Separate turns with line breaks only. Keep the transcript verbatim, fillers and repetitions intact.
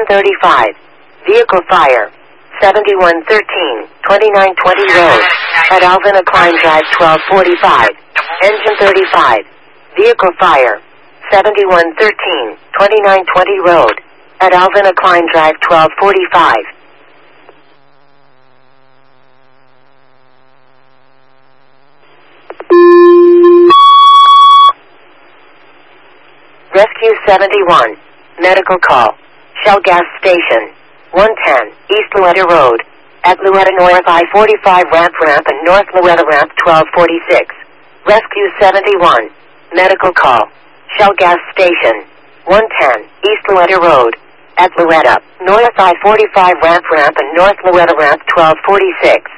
Engine thirty-five. Vehicle fire. seventy-one thirteen, twenty-nine twenty Road. At Alvina Klein Drive twelve forty-five. Engine thirty-five. Vehicle fire. seventy-one thirteen, twenty-nine twenty Road. At Alvina Klein Drive twelve forty-five. Rescue seventy-one. Medical call. Shell Gas Station. one ten, East Louetta Road. At Louetta North I forty-five Ramp Ramp and North Louetta Ramp twelve forty-six. Rescue seventy-one. Medical call. Shell Gas Station. one ten, East Louetta Road. At Louetta, North I forty-five Ramp Ramp and North Louetta Ramp twelve forty-six.